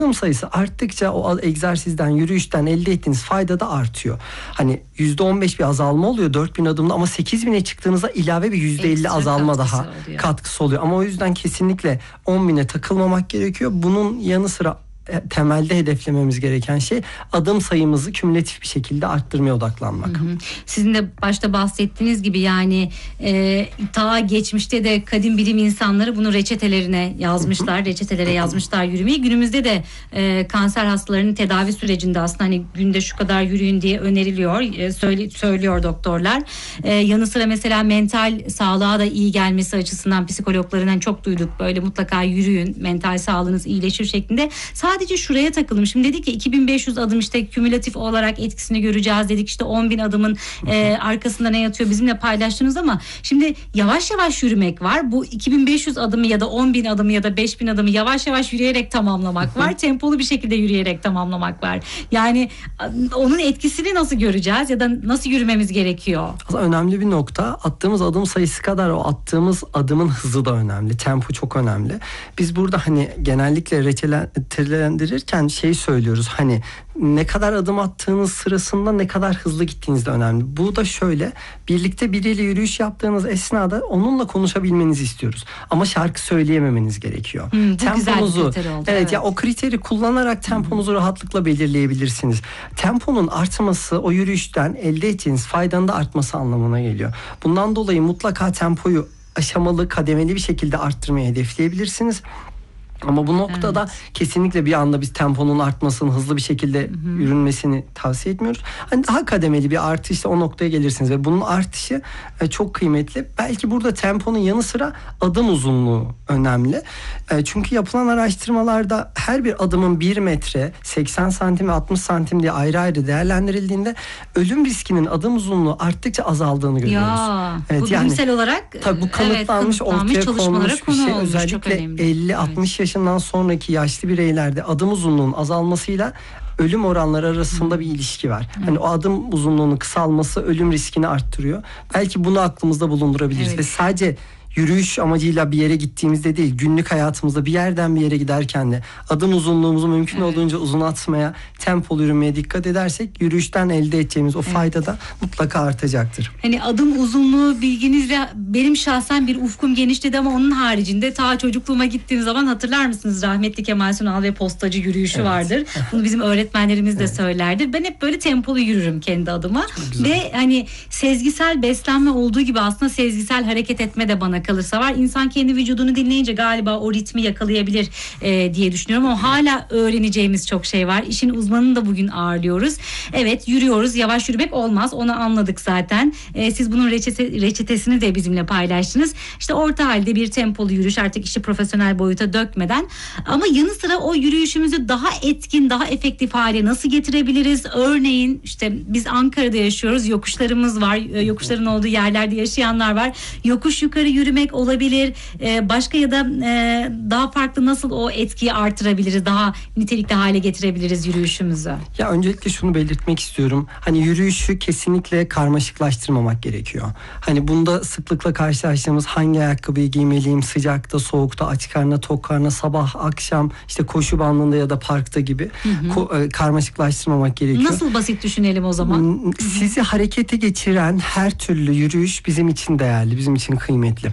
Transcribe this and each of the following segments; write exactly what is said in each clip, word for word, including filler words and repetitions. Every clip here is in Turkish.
adım sayısı arttıkça o egzersizden, yürüyüşten elde ettiğiniz fayda da artıyor. Hani yüzde on beş bir azalma oluyor dört bin adımda ama sekiz bine çıktığınızda ilave bir yüzde elli azalma katkısı daha oluyor. katkısı oluyor. Ama o yüzden kesinlikle on bine takılmamak gerekiyor. Bunun yanı sıra temelde hedeflememiz gereken şey adım sayımızı kümülatif bir şekilde arttırmaya odaklanmak. Hı hı. Sizin de başta bahsettiğiniz gibi yani e, ta geçmişte de kadim bilim insanları bunu reçetelerine yazmışlar. Hı hı. Reçetelere yazmışlar yürümeyi. Günümüzde de e, kanser hastalarının tedavi sürecinde aslında hani günde şu kadar yürüyün diye öneriliyor. E, söyle, söylüyor doktorlar. E, yanı sıra mesela mental sağlığa da iyi gelmesi açısından psikologlarından çok duyduk. Böyle mutlaka yürüyün, mental sağlığınız iyileşir şeklinde. Sadece şuraya takıldım. Şimdi dedik ki iki bin beş yüz adım işte kümülatif olarak etkisini göreceğiz dedik. İşte on bin adımın e, arkasında ne yatıyor bizimle paylaştınız ama şimdi yavaş yavaş yürümek var. Bu iki bin beş yüz adımı ya da on bin adımı ya da beş bin adımı yavaş yavaş yürüyerek tamamlamak var. Tempolu bir şekilde yürüyerek tamamlamak var. Yani onun etkisini nasıl göreceğiz ya da nasıl yürümemiz gerekiyor? Önemli bir nokta. Attığımız adım sayısı kadar o attığımız adımın hızı da önemli. Tempo çok önemli. Biz burada hani genellikle reçetelendirirken şey söylüyoruz. Hani ne kadar adım attığınız sırasında ne kadar hızlı gittiğiniz de önemli. Bu da şöyle, birlikte biriyle yürüyüş yaptığınız esnada onunla konuşabilmenizi istiyoruz. Ama şarkı söyleyememeniz gerekiyor. Hmm, bu temponuzu, güzel bir kriter oldu. Evet, evet ya o kriteri kullanarak temponuzu hmm. rahatlıkla belirleyebilirsiniz. Temponun artması o yürüyüşten elde ettiğiniz faydanın da artması anlamına geliyor. Bundan dolayı mutlaka tempoyu aşamalı, kademeli bir şekilde arttırmayı hedefleyebilirsiniz. Ama bu noktada evet. kesinlikle bir anda biz temponun artmasını, hızlı bir şekilde Hı-hı. yürünmesini tavsiye etmiyoruz. Hani daha kademeli bir artışla o noktaya gelirsiniz ve bunun artışı çok kıymetli. Belki burada temponun yanı sıra adım uzunluğu önemli. Çünkü yapılan araştırmalarda her bir adımın bir metre, seksen santim ve altmış santim diye ayrı ayrı değerlendirildiğinde ölüm riskinin adım uzunluğu arttıkça azaldığını görüyoruz. Ya, evet, bu bilimsel yani, olarak tabii bu kanıtlanmış, evet, ortaya konmuş bir şey. Özellikle elli altmış evet. yaşından sonraki yaşlı bireylerde adım uzunluğunun azalmasıyla ölüm oranları arasında hmm. bir ilişki var. Hmm. Hani o adım uzunluğunun kısalması ölüm riskini arttırıyor. Belki bunu aklımızda bulundurabiliriz evet. ve sadece yürüyüş amacıyla bir yere gittiğimizde değil, günlük hayatımızda bir yerden bir yere giderken de adım uzunluğumuzu mümkün evet. olduğunca uzatmaya, tempolu yürümeye dikkat edersek yürüyüşten elde edeceğimiz o evet. fayda da mutlaka artacaktır. Hani adım uzunluğu bilginizle benim şahsen bir ufkum genişledi ama onun haricinde ta çocukluğuma gittiğim zaman hatırlar mısınız? Rahmetli Kemal Sunal ve postacı yürüyüşü evet. vardır. Bunu bizim öğretmenlerimiz de evet. söylerdi. Ben hep böyle tempolu yürürüm kendi adıma. Ve hani sezgisel beslenme olduğu gibi aslında sezgisel hareket etme de bana kalırsa var. İnsan kendi vücudunu dinleyince galiba o ritmi yakalayabilir e, diye düşünüyorum ama hala öğreneceğimiz çok şey var. İşin uzmanını da bugün ağırlıyoruz. Evet, yürüyoruz. Yavaş yürümek olmaz. Onu anladık zaten. E, siz bunun reçete, reçetesini de bizimle paylaştınız. İşte orta halde bir tempolu yürüyüş, artık işi profesyonel boyuta dökmeden, ama yanı sıra o yürüyüşümüzü daha etkin, daha efektif hale nasıl getirebiliriz? Örneğin işte biz Ankara'da yaşıyoruz. Yokuşlarımız var. Yokuşların olduğu yerlerde yaşayanlar var. Yokuş yukarı yürümek olabilir. Ee, başka ya da e, daha farklı nasıl o etkiyi artırabiliriz? Daha nitelikli hale getirebiliriz yürüyüşümüzü? Ya öncelikle şunu belirtmek istiyorum. Hani yürüyüşü kesinlikle karmaşıklaştırmamak gerekiyor. Hani bunda sıklıkla karşılaştığımız hangi ayakkabıyı giymeliyim? Sıcakta, soğukta, aç karnına, tok karnına, sabah, akşam, işte koşu bandında ya da parkta gibi hı hı. Ko- karmaşıklaştırmamak gerekiyor. Nasıl basit düşünelim o zaman? Sizi harekete geçiren her türlü yürüyüş bizim için değerli, bizim için kıymetli.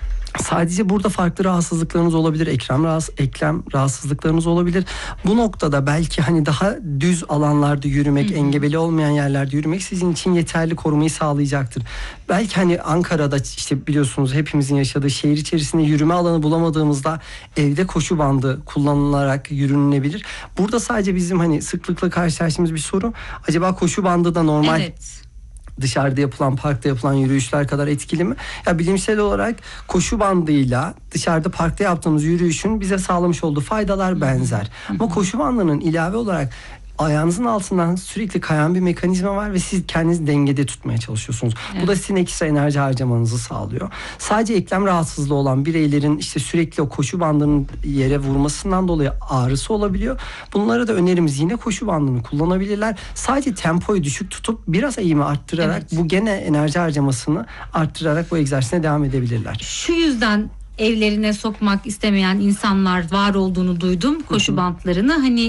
Sadece burada farklı rahatsızlıklarınız olabilir, eklem rahatsız, eklem rahatsızlıklarınız olabilir. Bu noktada belki hani daha düz alanlarda yürümek, hı hı. engebeli olmayan yerlerde yürümek sizin için yeterli korumayı sağlayacaktır. Belki hani Ankara'da işte biliyorsunuz hepimizin yaşadığı şehir içerisinde yürüme alanı bulamadığımızda evde koşu bandı kullanılarak yürünülebilir. Burada sadece bizim hani sıklıkla karşılaştığımız bir soru, acaba koşu bandı da normal evet. dışarıda yapılan, parkta yapılan yürüyüşler kadar etkili mi? Ya bilimsel olarak koşu bandıyla dışarıda, parkta yaptığımız yürüyüşün bize sağlamış olduğu faydalar benzer. Hı hı. Ama koşu bandının ilave olarak ayağınızın altından sürekli kayan bir mekanizma var ve siz kendinizi dengede tutmaya çalışıyorsunuz. Evet. Bu da sizin ekstra enerji harcamanızı sağlıyor. Sadece eklem rahatsızlığı olan bireylerin işte sürekli o koşu bandının yere vurmasından dolayı ağrısı olabiliyor. Bunlara da önerimiz yine koşu bandını kullanabilirler. Sadece tempoyu düşük tutup biraz eğimi arttırarak evet. bu gene enerji harcamasını arttırarak bu egzersizine devam edebilirler. Şu yüzden evlerine sokmak istemeyen insanlar var olduğunu duydum, koşu bantlarını. Hani